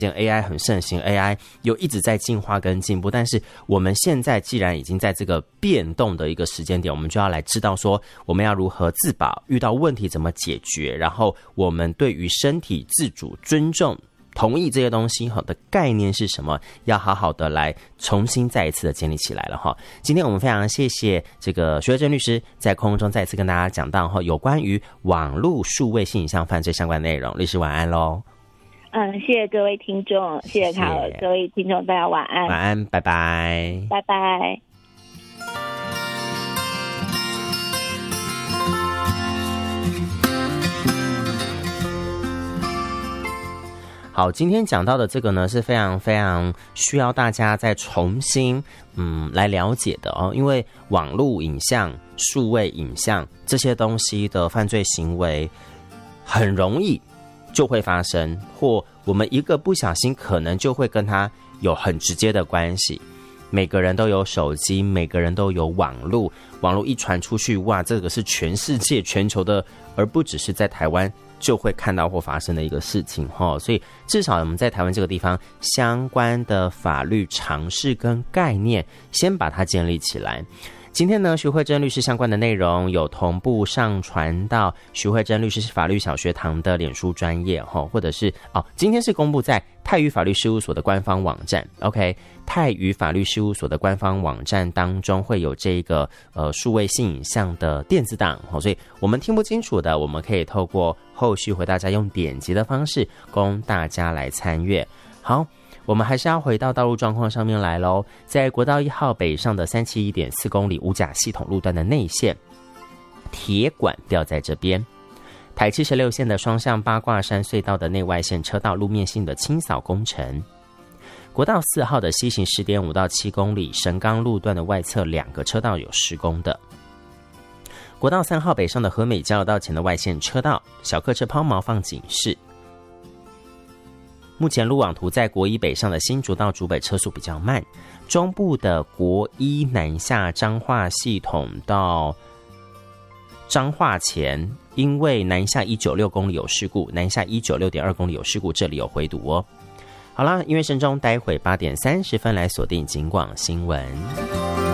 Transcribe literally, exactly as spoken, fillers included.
A I 很盛行 ，A I 又一直在进化跟进步，但是我们现在既然已经在这个变动的一个时间点，我们就要来知道说我们要如何自保，遇到问题怎么解决，然后我们对于身体自主、尊重、同意这些东西的概念是什么，要好好的来重新再一次的建立起来了哈。今天我们非常谢谢这个徐慧珍律师在空中再次跟大家讲到有关于网络数位性影像犯罪相关内容。律师晚安咯。 嗯，谢谢各位听众，谢谢卡尔，各位听众大家晚安。 晚安，拜拜。 拜拜。 好，今天讲到的这个呢是非常非常需要大家再重新嗯来了解的哦，因为网络影像、数位影像这些东西的犯罪行为很容易就会发生，或我们一个不小心可能就会跟它有很直接的关系。每个人都有手机，每个人都有网络，网络一传出去，哇，这个是全世界全球的，而不只是在台湾就会看到或发生的一个事情齁。所以至少我们在台湾这个地方相关的法律常识跟概念先把它建立起来。今天呢，徐慧珍律师相关的内容有同步上传到徐慧珍律师法律小学堂的脸书专页，或者是哦，今天是公布在泰语法律事务所的官方网站 ，OK， 泰语法律事务所的官方网站当中会有这个呃数位性影像的电子档，所以我们听不清楚的，我们可以透过后续回大家用点击的方式供大家来参阅。好。我们还是要回到道路状况上面来咯，在国道一号北上的 三七一点四 公里五甲系统路段的内线，铁管掉在这边。台七十六线的双向八卦山隧道的内外线车道路面性的清扫工程。国道四号的西行 十点五到七公里神冈路段的外侧两个车道有施工的。国道三号北上的和美交流道前的外线车道，小客车抛锚放警示。目前路网图在国一北上的新竹到竹北车速比较慢，中部的国一南下彰化系统到彰化前，因为南下一百九十六公里有事故，南下一百九十六点二公里有事故，这里有回堵哦。好啦，音乐声中，待会八点三十分来锁定警广新闻。